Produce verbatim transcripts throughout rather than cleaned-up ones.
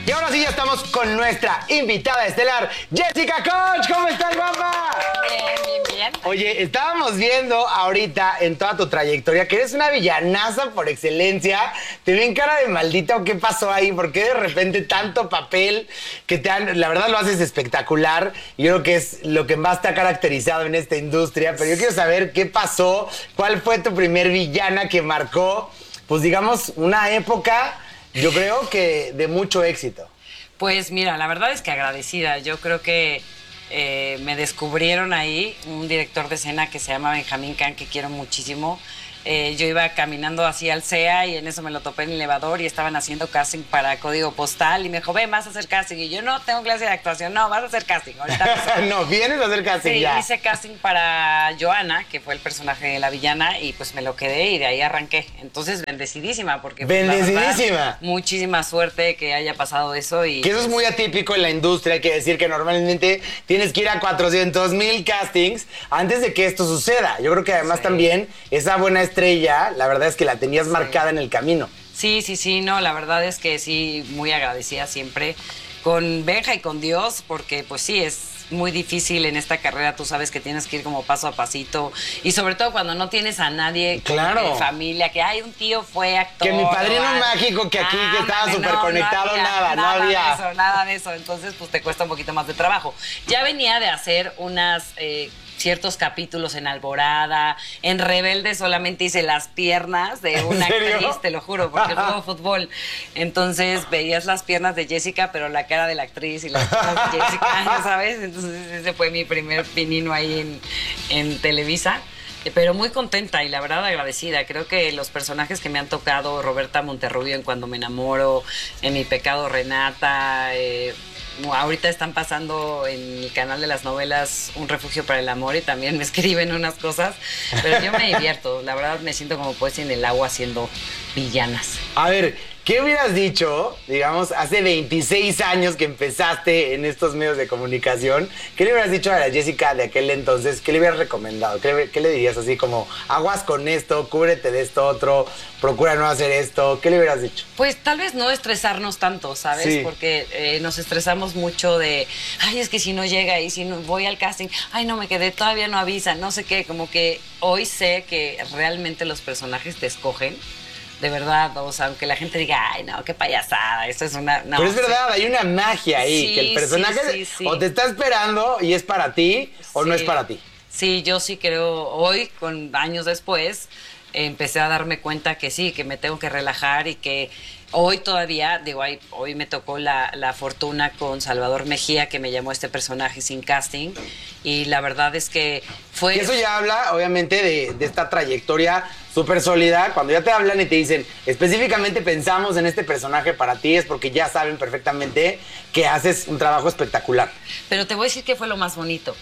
Y ahora sí ya estamos con nuestra invitada estelar, Jessica Koch. ¿Cómo estás, guapa? Bien, bien, bien. Oye, estábamos viendo ahorita en toda tu trayectoria que eres una villanaza por excelencia. Te ven cara de maldita o qué pasó ahí, por qué de repente tanto papel que te han... La verdad lo haces espectacular. Yo creo que es lo que más te ha caracterizado en esta industria. Pero yo quiero saber qué pasó, cuál fue tu primer villana que marcó, pues digamos, una época... Yo creo que de mucho éxito. Pues mira, la verdad es que agradecida. Yo creo que eh, me descubrieron ahí un director de escena que se llama Benjamín Can, que quiero muchísimo. Eh, yo iba caminando así al C E A y en eso me lo topé en el elevador y estaban haciendo casting para Código Postal y me dijo, ven, vas a hacer casting. Y yo, no, tengo clase de actuación. No, vas a hacer casting. Ahorita no, vienes a hacer casting sí, ya. Hice casting para Joana, que fue el personaje de la villana, y pues me lo quedé y de ahí arranqué. Entonces, bendecidísima, porque... pues, bendecidísima. La verdad, muchísima suerte que haya pasado eso. Y que eso es muy atípico en la industria. Hay que decir que normalmente tienes que ir a cuatrocientos mil castings antes de que esto suceda. Yo creo que además sí. También esa buena estrella, la verdad es que la tenías sí. marcada en el camino. Sí, sí, sí, no, la verdad es que sí, muy agradecida siempre con Benja y con Dios, porque pues sí, es muy difícil en esta carrera, tú sabes que tienes que ir como paso a pasito, y sobre todo cuando no tienes a nadie claro. de familia, que hay un tío fue actor. Que mi padrino o, mágico que aquí ah, que estaba súper no, conectado, no había, nada, nada, no había. Nada de eso, nada de eso, entonces pues te cuesta un poquito más de trabajo. Ya venía de hacer unas... Eh, ciertos capítulos en Alborada, en Rebelde solamente hice las piernas de una actriz, te lo juro, porque juego fútbol. Entonces veías las piernas de Jessica, pero la cara de la actriz y las piernas de Jessica, ¿sabes? Entonces ese fue mi primer pinino ahí en, en Televisa. Pero muy contenta y la verdad agradecida. Creo que los personajes que me han tocado, Roberta Monterrubio en Cuando me enamoro, en Mi pecado Renata, eh, ahorita están pasando en el canal de las novelas Un refugio para el amor y también me escriben unas cosas, pero yo me divierto. La verdad me siento como poesía en el agua haciendo villanas. A ver, ¿qué hubieras dicho, digamos, hace veintiséis años que empezaste en estos medios de comunicación? ¿Qué le hubieras dicho a la Jessica de aquel entonces? ¿Qué le hubieras recomendado? ¿Qué le, qué le dirías así como, aguas con esto, cúbrete de esto otro, procura no hacer esto? ¿Qué le hubieras dicho? Pues tal vez no estresarnos tanto, ¿sabes? Sí. Porque eh, nos estresamos mucho de, ay, es que si no llega y si no voy al casting, ay, no me quedé, todavía no avisa, no sé qué. Como que hoy sé que realmente los personajes te escogen. De verdad, o sea, aunque la gente diga, ay, no, qué payasada, esto es una... No, pero es sí. verdad, hay una magia ahí, sí, que el personaje sí, sí, sí. o te está esperando y es para ti, o sí. no es para ti. Sí, yo sí creo, hoy, con años después, empecé a darme cuenta que sí, que me tengo que relajar y que hoy todavía, digo, hoy, hoy me tocó la, la fortuna con Salvador Mejía, que me llamó este personaje sin casting, y la verdad es que fue... Y eso ya habla, obviamente, de, de esta trayectoria súper sólida. Cuando ya te hablan y te dicen, específicamente pensamos en este personaje para ti, es porque ya saben perfectamente que haces un trabajo espectacular. Pero te voy a decir que fue lo más bonito.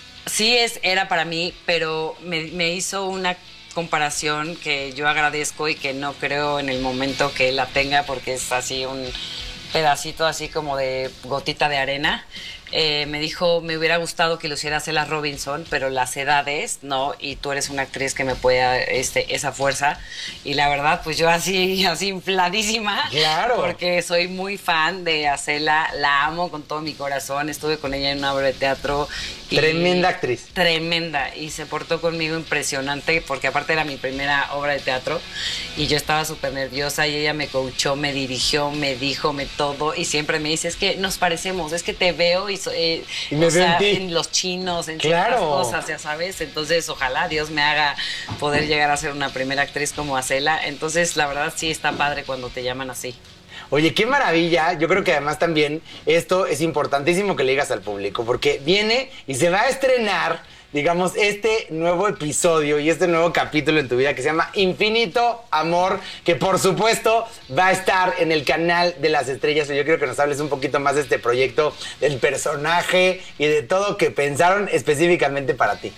Sí es, era para mí, pero me, me hizo una comparación que yo agradezco y que no creo en el momento que la tenga, porque es así un pedacito así como de gotita de arena. Eh, me dijo, me hubiera gustado que lo hiciera Cela Robinson, pero las edades, no, y tú eres una actriz que me puede dar este, esa fuerza. Y la verdad, pues yo así, así infladísima. Claro. Porque soy muy fan de Cela, la amo con todo mi corazón. Estuve con ella en una obra de teatro. Y tremenda actriz. Tremenda. Y se portó conmigo impresionante, porque aparte era mi primera obra de teatro. Y yo estaba súper nerviosa y ella me coachó, me dirigió, me dijo, me todo. Y siempre me dice, es que nos parecemos, es que te veo y Eh, y me o sea, en, en los chinos, en claro. ciertas cosas, ya sabes. Entonces, ojalá Dios me haga poder llegar a ser una primera actriz como Acela. Entonces, la verdad, sí está padre cuando te llaman así. Oye, qué maravilla. Yo creo que además también esto es importantísimo que le digas al público, porque viene y se va a estrenar, digamos, este nuevo episodio y este nuevo capítulo en tu vida que se llama Infinito Amor, que por supuesto va a estar en el canal de las estrellas. Yo quiero que nos hables un poquito más de este proyecto, del personaje y de todo que pensaron específicamente para ti.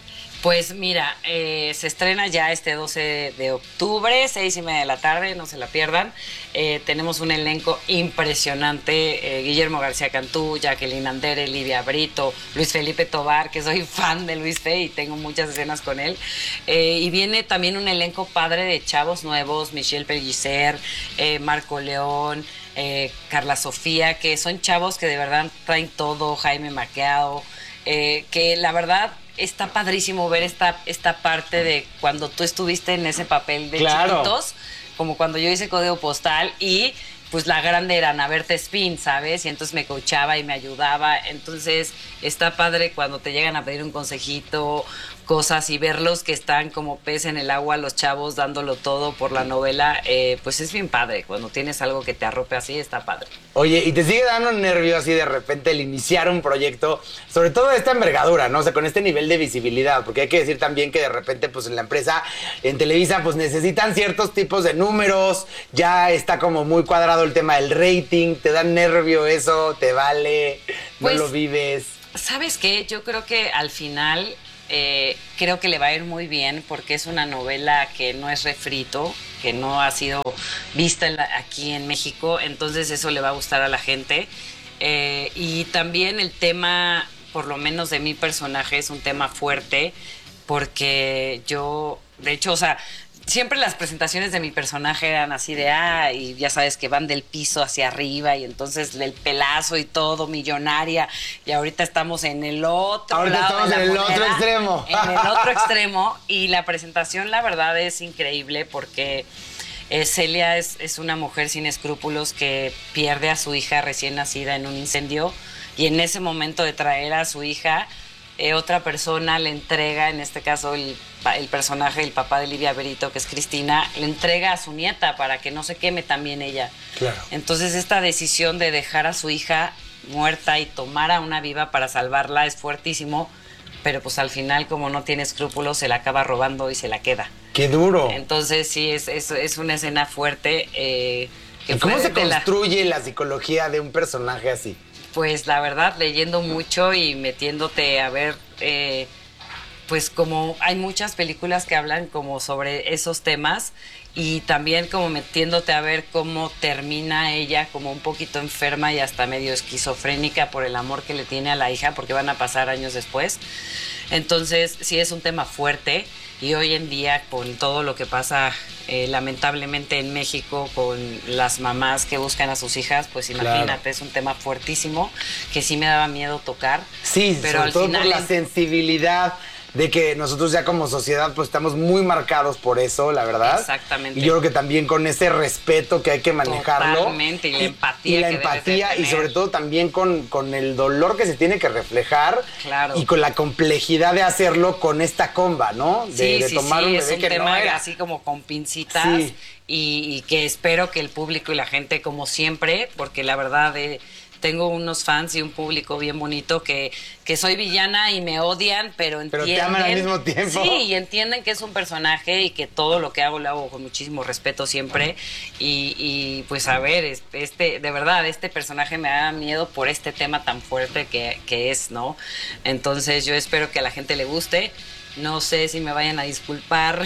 Pues mira, eh, se estrena ya este doce de octubre, seis y media de la tarde, no se la pierdan. Eh, tenemos un elenco impresionante, eh, Guillermo García Cantú, Jacqueline Andere, Livia Brito, Luis Felipe Tobar, que soy fan de Luis Fe y tengo muchas escenas con él. Eh, y viene también un elenco padre de chavos nuevos, Michelle Pellicer, eh, Marco León, eh, Carla Sofía, que son chavos que de verdad traen todo, Jaime Maqueado, eh, que la verdad... Está padrísimo ver esta, esta parte de cuando tú estuviste en ese papel de claro. chiquitos, como cuando yo hice Código Postal y pues la grande era Ana Berta Espín, ¿sabes? Y entonces me coachaba y me ayudaba. Entonces está padre cuando te llegan a pedir un consejito, cosas y verlos que están como pez en el agua, los chavos dándolo todo por la novela, eh, pues es bien padre. Cuando tienes algo que te arrope así, está padre. Oye, ¿y te sigue dando nervio así de repente el iniciar un proyecto, sobre todo de esta envergadura, ¿no? O sea, con este nivel de visibilidad, porque hay que decir también que de repente, pues en la empresa, en Televisa, pues necesitan ciertos tipos de números, ya está como muy cuadrado el tema del rating, ¿te da nervio eso? ¿Te vale? ¿No pues, lo vives? ¿Sabes qué? Yo creo que al final... Eh, creo que le va a ir muy bien porque es una novela que no es refrito, que no ha sido vista en la, aquí en México, entonces eso le va a gustar a la gente. Eh, y también el tema, por lo menos de mi personaje, es un tema fuerte porque yo, de hecho, o sea, siempre las presentaciones de mi personaje eran así de, ah, y ya sabes que van del piso hacia arriba y entonces el pelazo y todo, millonaria, y ahorita estamos en el otro ahorita lado estamos de la en el moneda, otro extremo. En el otro extremo, y la presentación la verdad es increíble porque eh, Celia es, es una mujer sin escrúpulos que pierde a su hija recién nacida en un incendio y en ese momento de traer a su hija, Eh, otra persona le entrega, en este caso el, el personaje, el papá de Livia Brito, que es Cristina, le entrega a su nieta para que no se queme también ella. Claro. Entonces esta decisión de dejar a su hija muerta y tomar a una viva para salvarla es fuertísimo, pero pues al final como no tiene escrúpulos se la acaba robando y se la queda. ¡Qué duro! Entonces sí, es, es, es una escena fuerte. Eh, que ¿Y cómo se de construye la... la psicología de un personaje así? Pues la verdad, leyendo mucho y metiéndote a ver, eh, pues como hay muchas películas que hablan como sobre esos temas y también como metiéndote a ver cómo termina ella como un poquito enferma y hasta medio esquizofrénica por el amor que le tiene a la hija, porque van a pasar años después. Entonces sí es un tema fuerte y hoy en día con todo lo que pasa eh, lamentablemente en México con las mamás que buscan a sus hijas, pues imagínate, claro. Es un tema fuertísimo que sí me daba miedo tocar. Sí, pero sobre al todo final por la en... sensibilidad de que nosotros ya como sociedad pues estamos muy marcados por eso, la verdad. Exactamente. Y yo creo que también con ese respeto que hay que manejarlo. Totalmente, y la empatía. Y la que empatía y sobre todo también con, con el dolor que se tiene que reflejar. Claro. Y con la complejidad de hacerlo con esta comba, ¿no? De, sí, de sí, tomar sí, un es bebé un que tema no era. así como con pincitas. Sí. Y, y que espero que el público y la gente, como siempre, porque la verdad... Eh, tengo unos fans y un público bien bonito que, que soy villana y me odian, pero entienden... Pero te aman al mismo tiempo. Sí, y entienden que es un personaje y que todo lo que hago lo hago con muchísimo respeto siempre. Y, y pues a ver, este, de verdad, este personaje me da miedo por este tema tan fuerte que, que es, ¿no? Entonces yo espero que a la gente le guste. No sé si me vayan a disculpar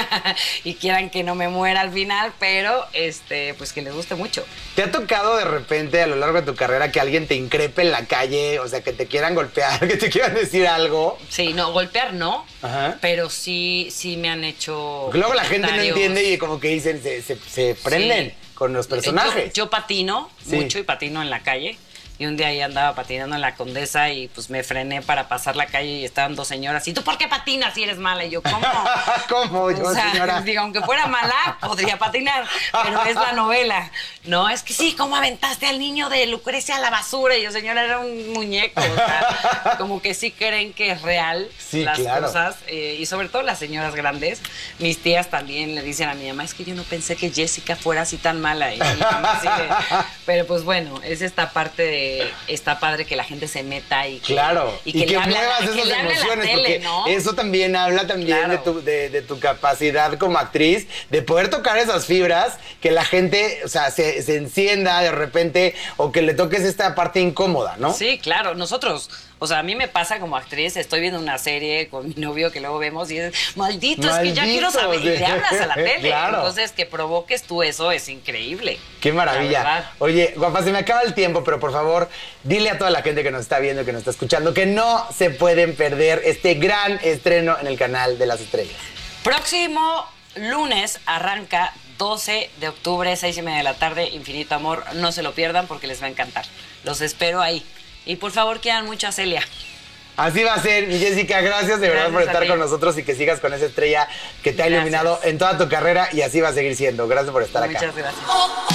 y quieran que no me muera al final, pero este, pues que les guste mucho. ¿Te ha tocado de repente a lo largo de tu carrera que alguien te increpe en la calle? O sea, que te quieran golpear, que te quieran decir algo. Sí, no, golpear no, ajá, pero sí, sí me han hecho. Porque luego la gente no entiende y como que dicen, se, se, se prenden sí. con los personajes. Yo, yo patino sí. mucho y patino en la calle. Y un día ahí andaba patinando en la Condesa y pues me frené para pasar la calle y estaban dos señoras. ¿Y tú por qué patinas si eres mala? Y yo, ¿cómo? ¿Cómo? Yo, o sea, señora. Digo, aunque fuera mala, podría patinar, pero es la novela. No, es que sí, ¿cómo aventaste al niño de Lucrecia a la basura? Y yo, señora, era un muñeco. O sea, como que sí creen que es real sí, las claro. cosas. Eh, y sobre todo las señoras grandes. Mis tías también le dicen a mi mamá, es que yo no pensé que Jessica fuera así tan mala. Y mi mamá sigue. Pero pues bueno, es esta parte de que está padre que la gente se meta y que, claro, y que, y le que hable a la- muevas que esas le hable a la emociones, tele, porque ¿no? eso también habla también Claro. de, tu, de, de tu capacidad como actriz, de poder tocar esas fibras, que la gente, o sea, se, se encienda de repente, o que le toques esta parte incómoda, ¿no? Sí, claro, nosotros, o sea, a mí me pasa como actriz, estoy viendo una serie con mi novio que luego vemos y es, maldito, es que ya quiero Maldito, saber, y sí. le hablas a la tele. Claro. Entonces, que provoques tú eso es increíble. Qué La maravilla. verdad. Oye, guapa, se me acaba el tiempo, pero por favor, dile a toda la gente que nos está viendo, que nos está escuchando, que no se pueden perder este gran estreno en el canal de las estrellas. Próximo lunes arranca doce de octubre, seis y media de la tarde, Infinito Amor. No se lo pierdan porque les va a encantar. Los espero ahí. Y por favor, quieran mucho a Celia. Así va a ser, mi Jessica, gracias de verdad Gracias por a estar ti. con nosotros y que sigas con esa estrella que te ha Gracias. iluminado en toda tu carrera y así va a seguir siendo. Gracias por estar acá. Muchas gracias.